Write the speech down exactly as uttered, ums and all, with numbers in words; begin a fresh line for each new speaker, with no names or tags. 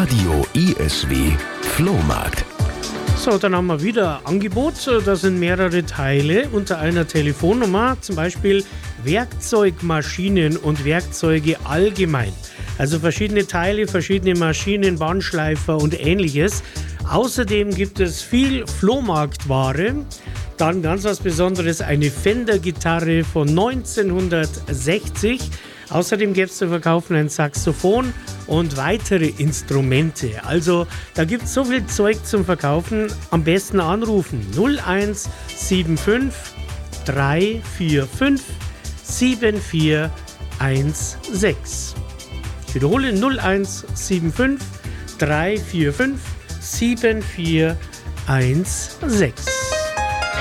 Radio I S W Flohmarkt.
So, dann haben wir wieder ein Angebot. Da sind mehrere Teile unter einer Telefonnummer, zum Beispiel Werkzeugmaschinen und Werkzeuge allgemein. Also verschiedene Teile, verschiedene Maschinen, Bandschleifer und ähnliches. Außerdem gibt es viel Flohmarktware. Dann ganz was Besonderes, eine Fender-Gitarre von neunzehnhundertsechzig. Außerdem gibt es zu verkaufen ein Saxophon und weitere Instrumente. Also da gibt es so viel Zeug zum Verkaufen. Am besten anrufen null eins sieben fünf drei vier fünf sieben vier eins sechs. Ich wiederhole null eins sieben fünf drei vier fünf sieben vier eins sechs.